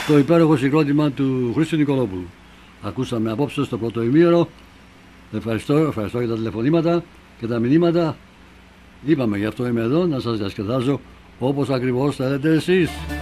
το υπέροχο συγκρότημα του Χρήστου Νικολόπουλου. Ακούσαμε απόψε στο πρώτο ημίωρο. Ευχαριστώ για τα τηλεφωνήματα και τα μηνύματα. Είπαμε, γι' αυτό είμαι εδώ να σας διασκεδάζω όπως ακριβώς θέλετε εσείς.